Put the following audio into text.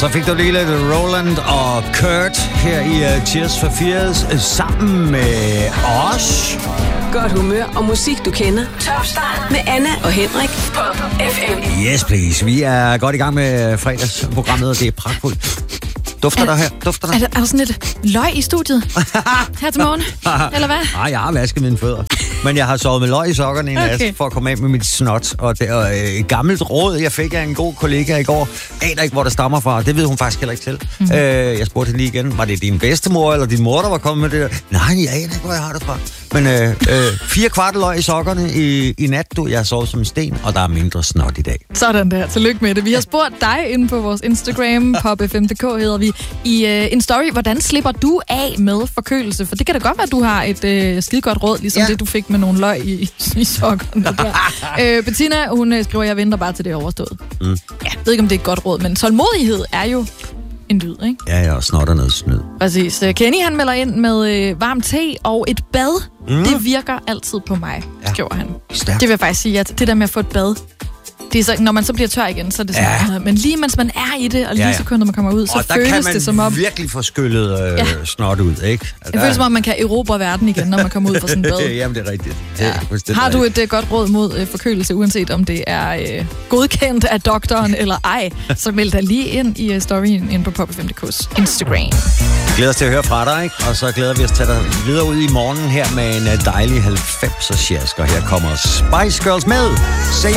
så fik du lige lidt Roland og Kurt her i Tears for Fears sammen med os. Godt humør og musik, du kender. Top Start med Anna og Henrik på FM. Yes, please. Vi er godt i gang med fredagsprogrammet, og det er pragtfuldt. Dufter der her? Dufter der? Er der sådan lidt løg i studiet her til morgen? Eller hvad? Nej, jeg har vasket mine fødder. Men jeg har sovet med løg i sokkerne i nat for at komme af med mit snot. Og det er et gammelt råd, jeg fik af en god kollega i går. Aner ikke, hvor det stammer fra. Det ved hun faktisk heller ikke til. Jeg spurgte hende lige igen. Var det din bedstemor eller din mor, der var kommet med det der? Nej, jeg aner ikke, hvor jeg har det fra. Men 4/4 løg i sokkerne i nat, du. Jeg har sovet som en sten, og der er mindre snot i dag. Sådan der. Tillykke med det. Vi har spurgt dig inde på vores Instagram, popfm.dk hedder vi, i en story. Hvordan slipper du af med forkølelse? For det kan da godt være, at du har et skidegodt råd, ligesom det, du fik med nogle løg i sokkerne der. Bettina, hun skriver, jeg venter bare til det er overstået. Ja, jeg ved ikke, om det er et godt råd, men tålmodighed er jo en dyd, ikke? Ja, og snot er noget snyd. Præcis. Kenny, han melder ind med varm te og et bad. Det virker altid på mig, skriver han. Stærkt. Det vil jeg faktisk sige, at det der med at få et bad, det er så, når man så bliver tør igen, så er det sådan, men lige mens man er i det, og lige sekunder man kommer ud, så føles det som om... Og der kan man virkelig få skyllet snot ud, ikke? Det føles som om, man kan erobre verden igen, når man kommer ud fra sådan en bad. Jamen, det er rigtigt. Har du et godt råd mod forkølelse, uanset om det er godkendt af doktoren eller ej, så meld dig lige ind i storyen ind på popfm.dk's Instagram. Vi glæder os til at høre fra dig, ikke? Og så glæder vi os til at tage dig videre ud i morgen her med en dejlig 90'er sjask. Og her kommer Spice Girls med.